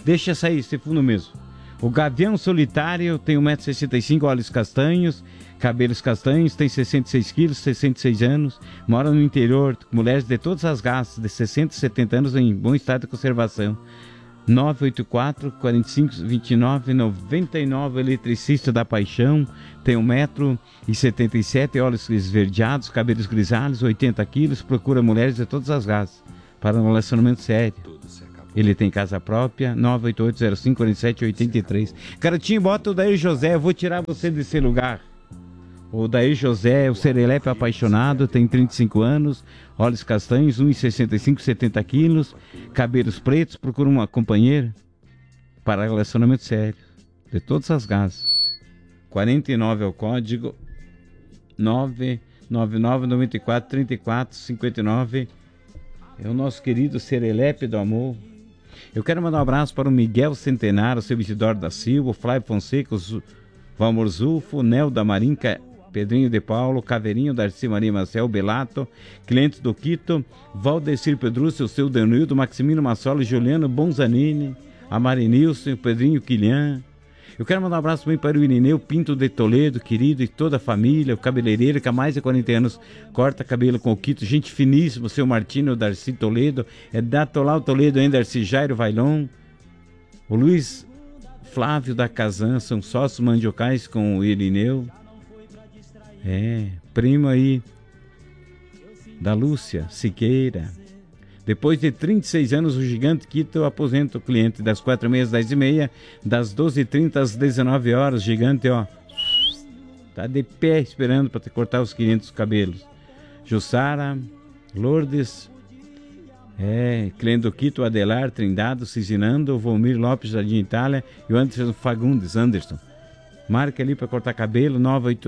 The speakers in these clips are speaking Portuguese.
deixa sair esse fundo mesmo. O gavião solitário tem 1,65 m, olhos castanhos, cabelos castanhos, tem 66 quilos, 66 anos, mora no interior, mulheres de todas as raças, de 60 e 70 anos em bom estado de conservação. 984 45 29 99, eletricista da paixão, tem 1,77 m, olhos esverdeados, cabelos grisalhos, 80 quilos, procura mulheres de todas as raças para um relacionamento sério. Ele tem casa própria, 988054783. Garotinho, bota o Daí José, eu vou tirar você desse lugar. O Daí José, o serelepe apaixonado, tem 35 anos, olhos castanhos, 1,65, 70 quilos, cabelos pretos, procura uma companheira para relacionamento sério, de todas as raças. 49 é o código, 999-94-34-59, é o nosso querido serelepe do amor. Eu quero mandar um abraço para o Miguel Centenário, o seu Isidoro da Silva, o Flávio Fonseca, o Valmor Zulfo, o Nel da Marinca, Pedrinho de Paulo, Caveirinho, Darcy Maria Marcel, Belato, clientes do Quito, Valdecir Pedrúcio, o seu Danildo, Maximino Massolo, Juliano Bonzanini, a Marinilson, o Pedrinho Quilian. Eu quero mandar um abraço também para o Irineu Pinto de Toledo, querido, e toda a família, o cabeleireiro que há mais de 40 anos corta cabelo com o Quito, gente finíssima, o seu Martino, o Darcy Toledo, é da Tolau Toledo, hein, Darcy Jairo Vailon, o Luiz Flávio da Casan, são sócios mandiocais com o Irineu, primo aí da Lúcia Siqueira. Depois de 36 anos, o gigante Quito aposenta o cliente das 4h30 às 10h30, das 12h30 às 19 horas. Gigante, ó, tá de pé esperando para te cortar os 500 cabelos. Jussara, Lourdes, cliente do Quito, Adelar, Trindado, Cizinando, o Volmir Lopes, Jardim Itália e o Anderson Fagundes, Anderson. Marca ali para cortar cabelo,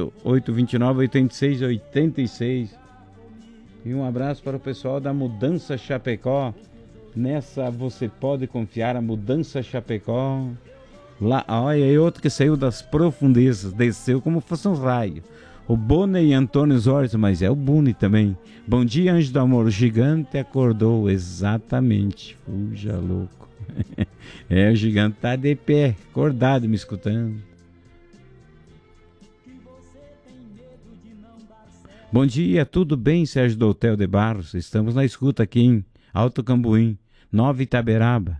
988-29-86-86. E um abraço para o pessoal da Mudança Chapecó. Nessa você pode confiar, a Mudança Chapecó. Lá, olha, aí outro que saiu das profundezas, desceu como fosse um raio. O Boni e Antônio Zorzi, mas é o Boni também. Bom dia, anjo do amor. O gigante acordou, exatamente. Fuja louco. O gigante tá de pé, acordado, me escutando. Bom dia, tudo bem, Sérgio do Hotel de Barros? Estamos na escuta aqui em Alto Cambuim, Nova Itaberaba.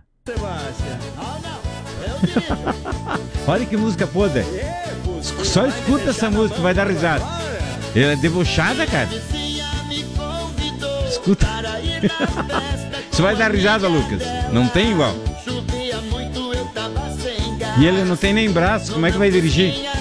Olha que música podre. Só escuta essa música, vai dar risada. Ela é debochada, cara. Escuta. Você vai dar risada, Lucas. Não tem igual. E ele não tem nem braço, como é que vai dirigir?